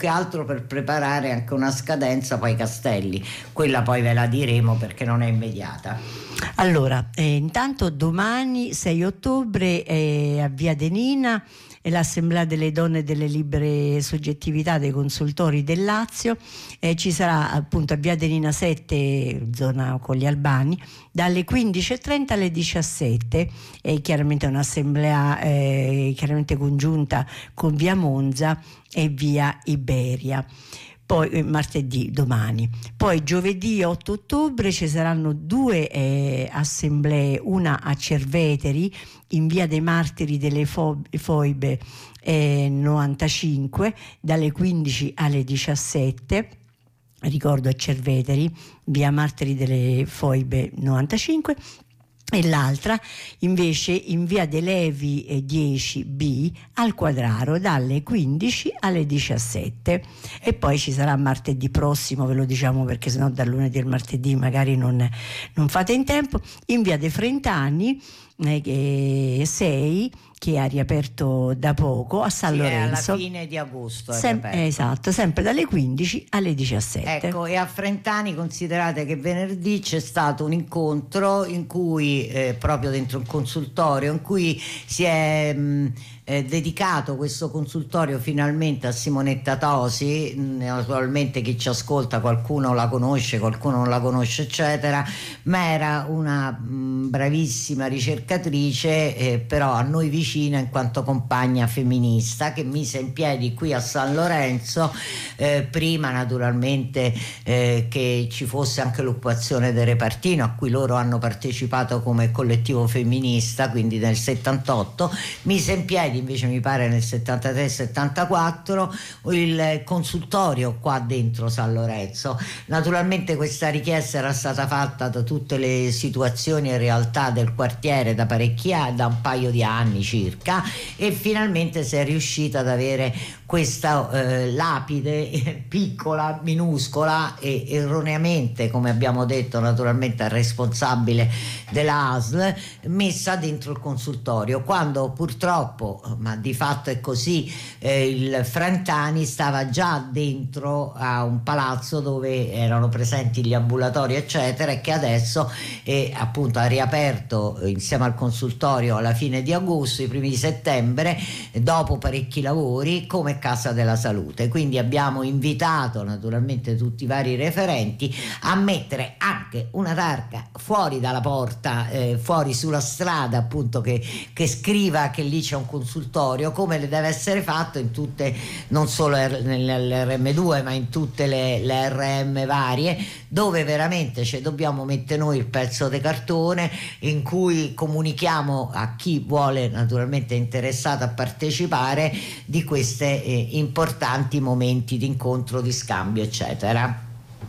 che altro per preparare anche una scadenza poi ai castelli. Quella poi ve la diremo perché non è immediata. Allora, intanto domani 6 ottobre a Via Denina è l'Assemblea delle donne delle libere soggettività dei consultori del Lazio. Ci sarà appunto a Via Denina 7, zona con gli Albani, dalle 15:30 alle 17. È chiaramente un'assemblea chiaramente congiunta con Via Monza e Via Iberia. Poi martedì, domani. Poi giovedì 8 ottobre ci saranno due assemblee, una a Cerveteri in Via dei Martiri delle Foibe 95 dalle 15 alle 17. Ricordo a Cerveteri, Via Martiri delle Foibe 95. E l'altra invece in Via dei Levi 10B al Quadraro dalle 15 alle 17. E poi ci sarà martedì prossimo, ve lo diciamo perché sennò dal lunedì al martedì magari non fate in tempo, in Via dei Frentani 6, che ha riaperto da poco a San Lorenzo. Alla fine di agosto esatto, sempre dalle 15 alle 17. Ecco, e a Frentani considerate che venerdì c'è stato un incontro in cui proprio dentro un consultorio in cui si è dedicato questo consultorio finalmente a Simonetta Tosi. Naturalmente chi ci ascolta, qualcuno la conosce, qualcuno non la conosce eccetera, ma era una bravissima ricercatrice, però a noi vicina in quanto compagna femminista, che mise in piedi qui a San Lorenzo prima naturalmente che ci fosse anche l'occupazione del Repartino, a cui loro hanno partecipato come collettivo femminista, quindi nel 78, mise in piedi invece mi pare nel 73-74 il consultorio qua dentro San Lorenzo. Naturalmente questa richiesta era stata fatta da tutte le situazioni e realtà del quartiere da da un paio di anni circa, e finalmente si è riuscita ad avere questa lapide piccola, minuscola e erroneamente, come abbiamo detto naturalmente al responsabile della ASL, messa dentro il consultorio, quando purtroppo, ma di fatto è così, il Frentani stava già dentro a un palazzo dove erano presenti gli ambulatori eccetera, e che adesso appunto ha riaperto insieme al consultorio alla fine di agosto, i primi di settembre, dopo parecchi lavori, come Casa della Salute. Quindi abbiamo invitato naturalmente tutti i vari referenti a mettere anche una targa fuori dalla porta, fuori sulla strada appunto, che scriva che lì c'è un consultorio, come le deve essere fatto in tutte, non solo nell'RM2 ma in tutte le RM varie, dove veramente dobbiamo mettere noi il pezzo di cartone in cui comunichiamo a chi vuole naturalmente interessato a partecipare di queste importanti momenti di incontro, di scambio eccetera.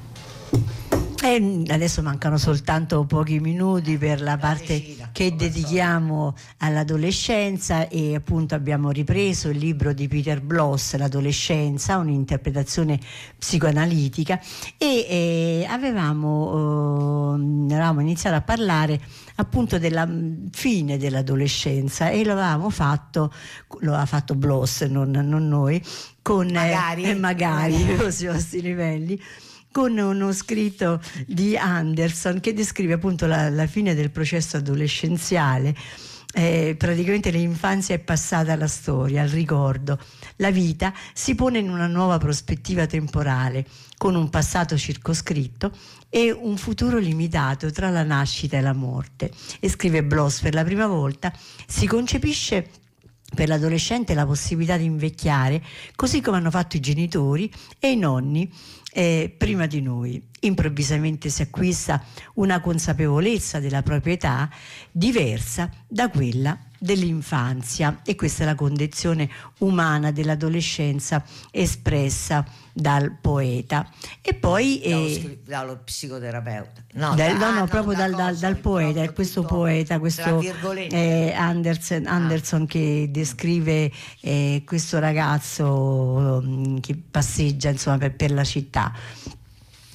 E adesso mancano soltanto pochi minuti per la parte che dedichiamo all'adolescenza, e appunto abbiamo ripreso il libro di Peter Bloss, L'adolescenza, un'interpretazione psicoanalitica, e avevamo iniziato a parlare appunto della fine dell'adolescenza, e lo aveva fatto Bloss, non noi, con magari così a questi livelli, con uno scritto di Anderson che descrive appunto la fine del processo adolescenziale. Praticamente l'infanzia è passata alla storia, al ricordo. La vita si pone in una nuova prospettiva temporale, con un passato circoscritto e un futuro limitato tra la nascita e la morte. E scrive Bloss: per la prima volta si concepisce per l'adolescente la possibilità di invecchiare, così come hanno fatto i genitori e i nonni prima di noi. Improvvisamente si acquista una consapevolezza della propria età diversa da quella dell'infanzia, e questa è la condizione umana dell'adolescenza espressa dal poeta. E poi dallo psicoterapeuta, proprio dal poeta, questo poeta, questo Anderson, che descrive questo ragazzo che passeggia insomma per la città.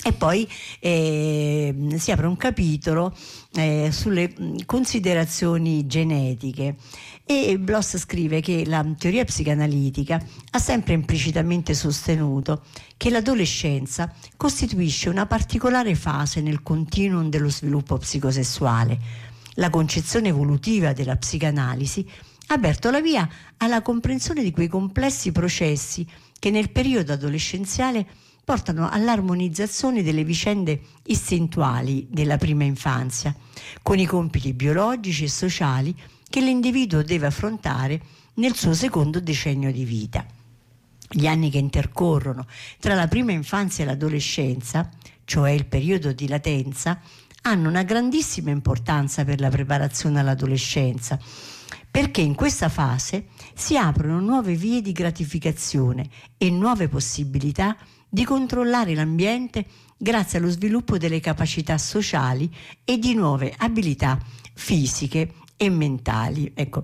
E poi si apre un capitolo sulle considerazioni genetiche, e Bloss scrive che la teoria psicanalitica ha sempre implicitamente sostenuto che l'adolescenza costituisce una particolare fase nel continuum dello sviluppo psicosessuale. La concezione evolutiva della psicanalisi ha aperto la via alla comprensione di quei complessi processi che nel periodo adolescenziale portano all'armonizzazione delle vicende istintuali della prima infanzia, con i compiti biologici e sociali che l'individuo deve affrontare nel suo secondo decennio di vita. Gli anni che intercorrono tra la prima infanzia e l'adolescenza, cioè il periodo di latenza, hanno una grandissima importanza per la preparazione all'adolescenza, perché in questa fase si aprono nuove vie di gratificazione e nuove possibilità di controllare l'ambiente grazie allo sviluppo delle capacità sociali e di nuove abilità fisiche e mentali. Ecco,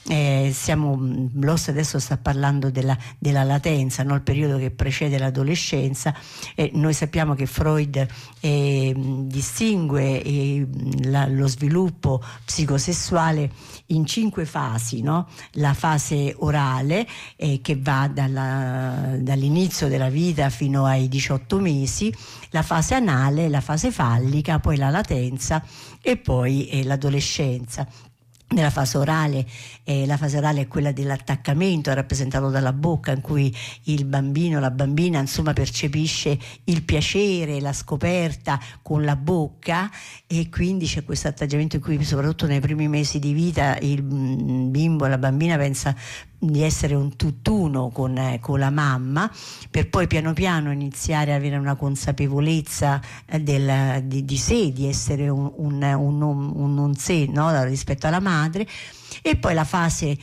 Bloss adesso sta parlando della latenza, no? Il periodo che precede l'adolescenza. Noi sappiamo che Freud distingue lo sviluppo psicosessuale in 5 fasi, no? La fase orale, che va dall'inizio della vita fino ai 18 mesi, la fase anale, la fase fallica, poi la latenza e poi l'adolescenza. Nella fase orale, la fase orale è quella dell'attaccamento, rappresentato dalla bocca, in cui il bambino, la bambina, insomma, percepisce il piacere, la scoperta con la bocca, e quindi c'è questo atteggiamento in cui, soprattutto nei primi mesi di vita, il bimbo, la bambina pensa di essere un tutt'uno con la mamma, per poi piano piano iniziare a avere una consapevolezza di sé, di essere un non sé, no? Rispetto alla madre. E poi la fase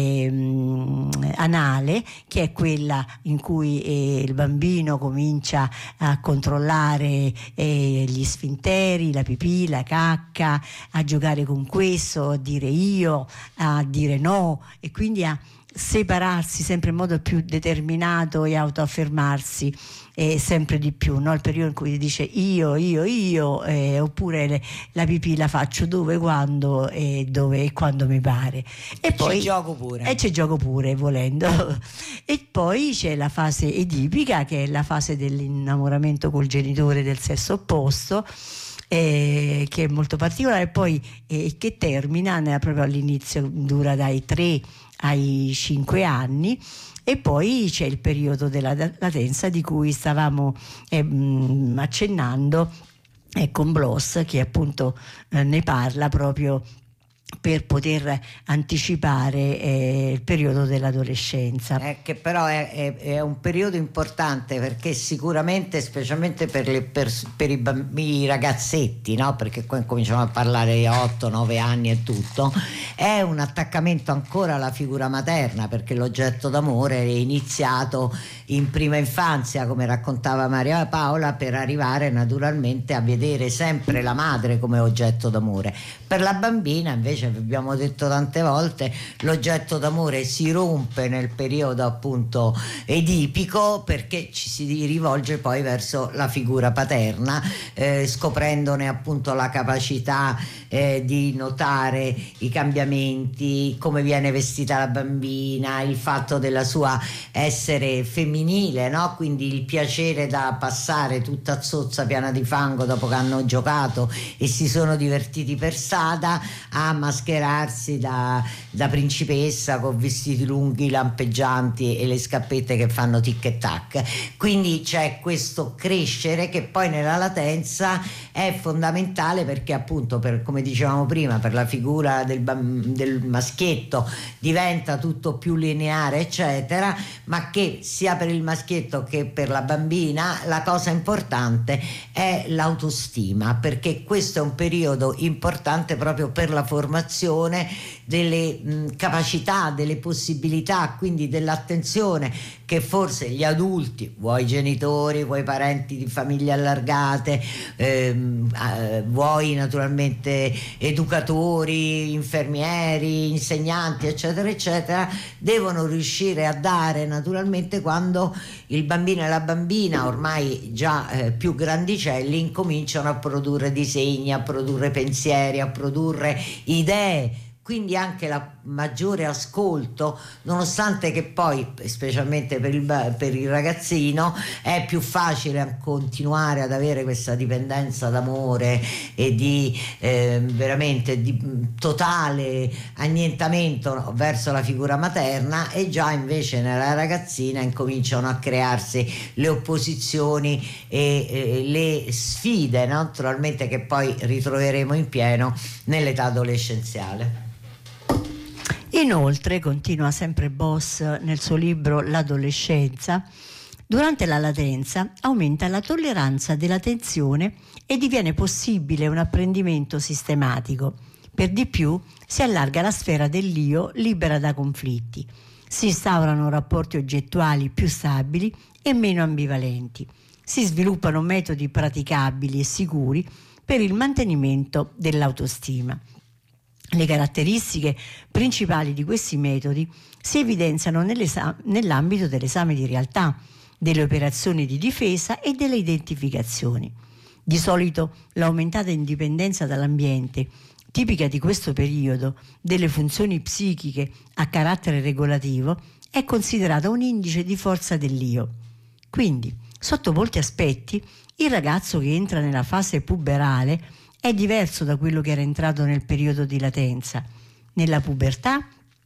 anale, che è quella in cui il bambino comincia a controllare gli sfinteri, la pipì, la cacca, a giocare con questo, a dire io, a dire no, e quindi a separarsi sempre in modo più determinato e autoaffermarsi sempre di più, no? Il periodo in cui dice io, oppure la pipì la faccio dove, quando e quando mi pare, e poi ci gioco pure volendo. E poi c'è la fase edipica, che è la fase dell'innamoramento col genitore del sesso opposto, che è molto particolare, poi che termina proprio all'inizio, dura dai 3 ai 5 anni, e poi c'è il periodo della latenza di cui stavamo accennando con Bloss, che appunto ne parla proprio per poter anticipare il periodo dell'adolescenza. Che però è un periodo importante, perché sicuramente, specialmente per i bambini, i ragazzetti, no? Perché qua cominciamo a parlare di 8-9 anni e tutto, è un attaccamento ancora alla figura materna, perché l'oggetto d'amore è iniziato in prima infanzia, come raccontava Maria Paola, per arrivare naturalmente a vedere sempre la madre come oggetto d'amore. Per la bambina invece, abbiamo detto tante volte, l'oggetto d'amore si rompe nel periodo appunto edipico, perché ci si rivolge poi verso la figura paterna, scoprendone appunto la capacità di notare i cambiamenti, come viene vestita la bambina, il fatto della sua essere femminile, no? Quindi il piacere da passare tutta zozza piena di fango dopo che hanno giocato e si sono divertiti per strada, a mascherarsi da principessa con vestiti lunghi lampeggianti e le scappette che fanno tic e tac. Quindi c'è questo crescere che poi nella latenza è fondamentale, perché appunto, come dicevamo prima, per la figura del maschietto diventa tutto più lineare eccetera, ma che sia per il maschietto che per la bambina la cosa importante è l'autostima, perché questo è un periodo importante proprio per la formazione delle capacità, delle possibilità, quindi dell'attenzione che forse gli adulti, vuoi genitori, vuoi parenti di famiglie allargate, vuoi naturalmente educatori, infermieri, insegnanti, eccetera eccetera, devono riuscire a dare naturalmente quando il bambino e la bambina, ormai già più grandicelli, incominciano a produrre disegni, a produrre pensieri, a produrre idee. Quindi anche la maggiore ascolto, nonostante che poi, specialmente per il ragazzino, è più facile continuare ad avere questa dipendenza d'amore e di veramente di totale annientamento verso la figura materna, e già invece nella ragazzina incominciano a crearsi le opposizioni e le sfide, naturalmente, che poi ritroveremo in pieno nell'età adolescenziale. Inoltre, continua sempre Boss nel suo libro L'adolescenza, durante la latenza aumenta la tolleranza della tensione e diviene possibile un apprendimento sistematico. Per di più si allarga la sfera dell'io libera da conflitti. Si instaurano rapporti oggettuali più stabili e meno ambivalenti. Si sviluppano metodi praticabili e sicuri per il mantenimento dell'autostima. Le caratteristiche principali di questi metodi si evidenziano nell'ambito dell'esame di realtà, delle operazioni di difesa e delle identificazioni. Di solito l'aumentata indipendenza dall'ambiente, tipica di questo periodo, delle funzioni psichiche a carattere regolativo, è considerata un indice di forza dell'io. Quindi, sotto molti aspetti, il ragazzo che entra nella fase puberale è diverso da quello che era entrato nel periodo di latenza. Nella pubertà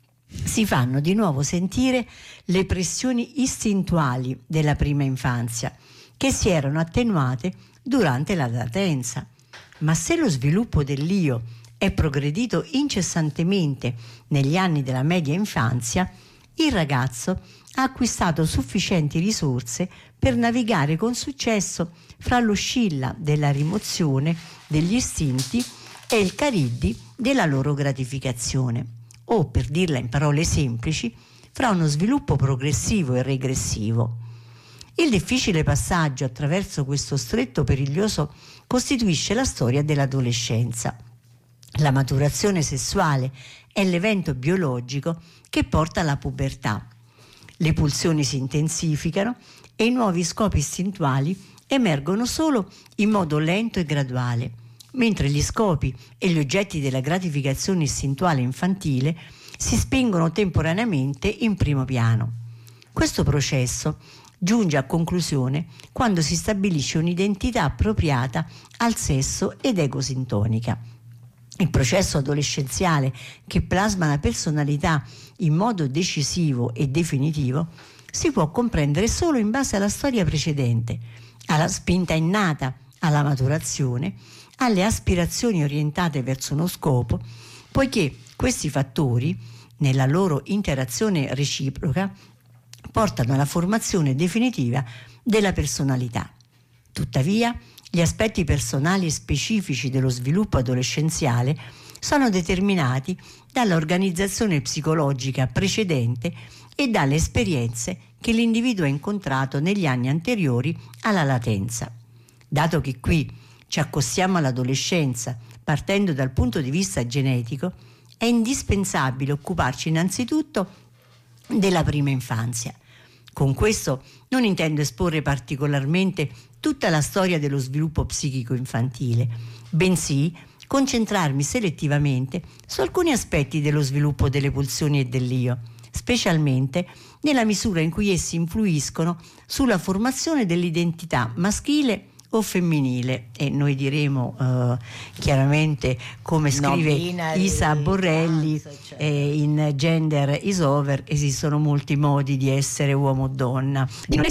si fanno di nuovo sentire le pressioni istintuali della prima infanzia, che si erano attenuate durante la latenza. Ma se lo sviluppo dell'io è progredito incessantemente negli anni della media infanzia, il ragazzo ha acquistato sufficienti risorse per navigare con successo fra l'oscilla della rimozione degli istinti e il cariddi della loro gratificazione, o, per dirla in parole semplici, fra uno sviluppo progressivo e regressivo. Il difficile passaggio attraverso questo stretto periglioso costituisce la storia dell'adolescenza. La maturazione sessuale è l'evento biologico che porta alla pubertà. Le pulsioni si intensificano e i nuovi scopi istintuali emergono solo in modo lento e graduale, mentre gli scopi e gli oggetti della gratificazione istintuale infantile si spingono temporaneamente in primo piano. Questo processo giunge a conclusione quando si stabilisce un'identità appropriata al sesso ed egosintonica. Il processo adolescenziale che plasma la personalità in modo decisivo e definitivo si può comprendere solo in base alla storia precedente, alla spinta innata alla maturazione, alle aspirazioni orientate verso uno scopo, poiché questi fattori, nella loro interazione reciproca, portano alla formazione definitiva della personalità. Tuttavia, gli aspetti personali e specifici dello sviluppo adolescenziale sono determinati dall'organizzazione psicologica precedente e dalle esperienze che l'individuo ha incontrato negli anni anteriori alla latenza. Dato che qui ci accostiamo all'adolescenza partendo dal punto di vista genetico, è indispensabile occuparci innanzitutto della prima infanzia. Con questo non intendo esporre particolarmente tutta la storia dello sviluppo psichico infantile, bensì concentrarmi selettivamente su alcuni aspetti dello sviluppo delle pulsioni e dell'io, specialmente nella misura in cui essi influiscono sulla formazione dell'identità maschile o femminile, e noi diremo chiaramente, come scrive Isa Borrelli, in Gender is Over esistono molti modi di essere uomo o donna.